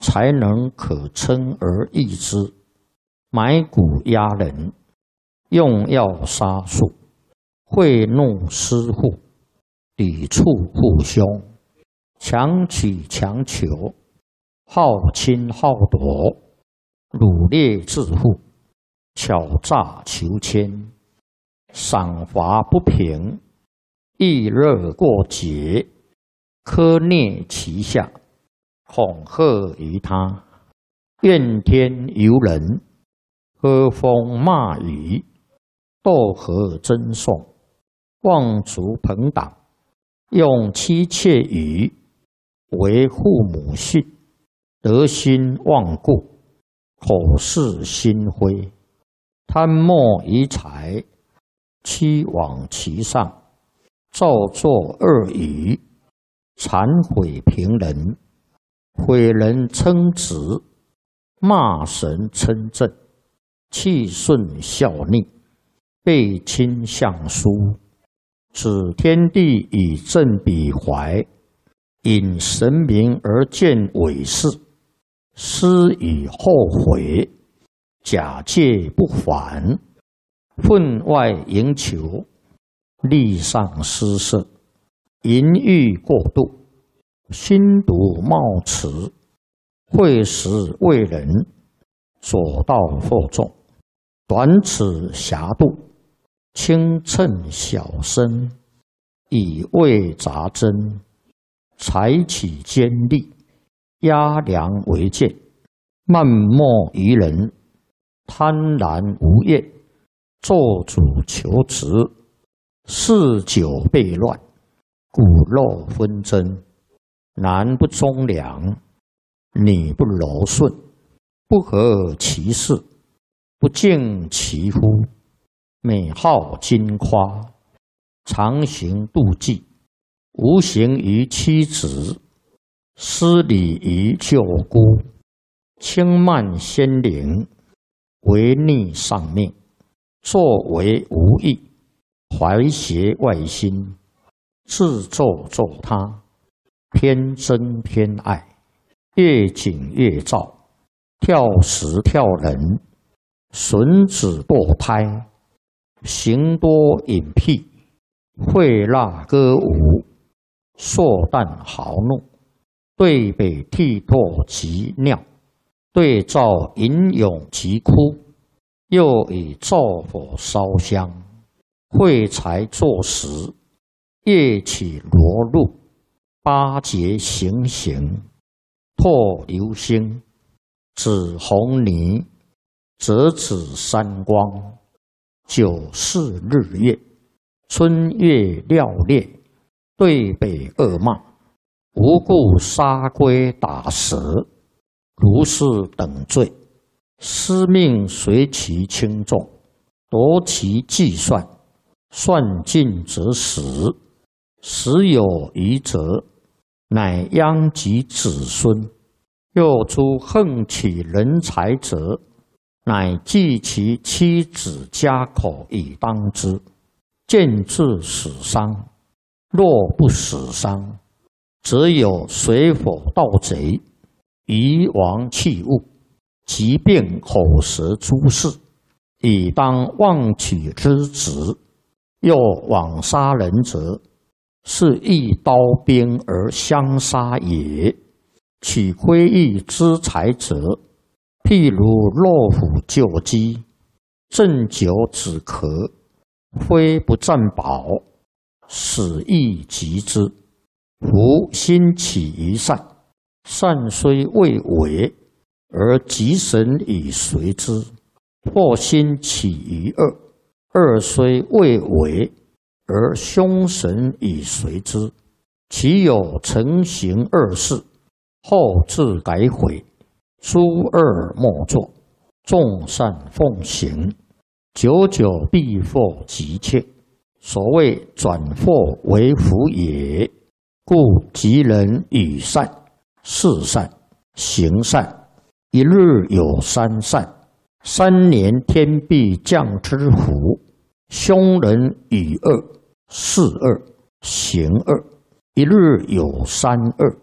才能可称而易之。买骨压人，用药杀术，贿赂私户，抵触父兄，强取强求，好侵好夺，掳掠致富，巧诈求签，赏罚不平，易热过节，苛虐其下，恐吓于他，怨天尤人，喝风骂雨，斗河争讼，妄族朋党，用妻妾语，为父母信，得心忘故，口是心非，贪墨于财，欺罔其上，造作恶语，谄毁平人，毁人称职，骂神称正，气顺效逆，背亲相疏，指天地以正彼怀，引神明而见伪事，思以后悔，假借不还，分外营求，力上失色，淫欲过度，心毒冒迟，会时为人，左道惑众，短尺狭度，轻称小身，以为杂针，采取尖利，压梁为剑，漫莫于人，贪婪无厌，做主求职，嗜酒悖乱，骨肉纷争，男不忠良，女不柔顺，不合其事，不敬其夫，美好矜夸，常行妒忌，无形于妻子，失礼于舅姑，轻慢先灵，违逆上命，作为无益，怀邪外心，自作作他，偏憎偏爱，越紧越躁，跳时跳人，损子堕胎，行多隐僻，会蜡歌舞，硕诞豪怒，对北涕唾及尿，对照吟咏及哭，又以灶火烧香，会财作食，夜起罗露，八节行刑，唾流星，指红泥，折指三光，九四日月，春月料烈，对北恶骂，无故杀龟打蛇，如是等罪，司命随其轻重，夺其计算，算尽则死，死有余则，乃殃及子孙。又诸横取人财者，乃计其妻子家口以当之，见至死伤。若不死伤，则有水火盗贼，夷王弃物，疾病口舌诸事，以当妄取之职。又枉杀人者，是一刀兵而相杀也。取窥益之财者，譬如落虎救鸡，鸩酒止咳，非不占宝，死亦及之。夫心起于善，善虽未为，而吉神以随之；或心起于恶，恶虽未为，而凶神以随之。其有成行恶事，后自改悔，诸恶莫作，众善奉行，久久必获吉切。所谓转祸为福也。故吉人与善、事善、行善，一日有三善，3年天必降之福。凶人与恶、事恶、行恶，一日有3恶。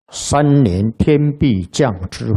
3年天必降之